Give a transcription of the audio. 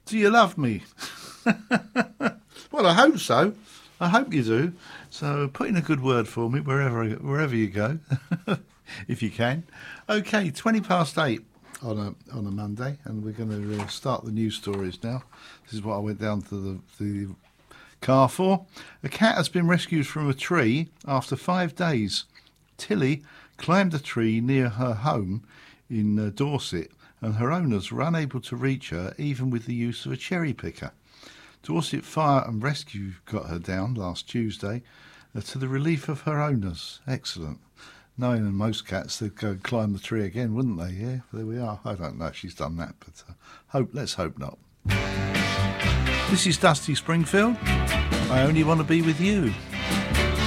Do you love me? Well, I hope so. I hope you do. So put in a good word for me wherever you go, if you can. Okay, 8:20 on a Monday, and we're going to start the news stories now. This is what I went down to the car for. A cat has been rescued from a tree after 5 days. Tilly climbed a tree near her home in Dorset, and her owners were unable to reach her even with the use of a cherry picker. Dorset Fire and Rescue got her down last Tuesday to the relief of her owners. Excellent. Knowing most cats, they'd go and climb the tree again, wouldn't they? Yeah, there we are. I don't know if she's done that, but let's hope not. This is Dusty Springfield. I only want to be with you.